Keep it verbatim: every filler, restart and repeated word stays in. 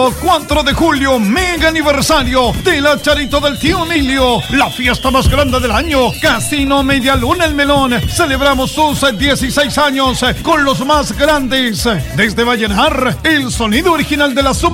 cuatro de julio, mega aniversario de la Charito del Tío Emilio, la fiesta más grande del año. Casino Media Luna El Melón. Celebramos sus dieciséis años con los más grandes. Desde Vallenar, el sonido original de la Super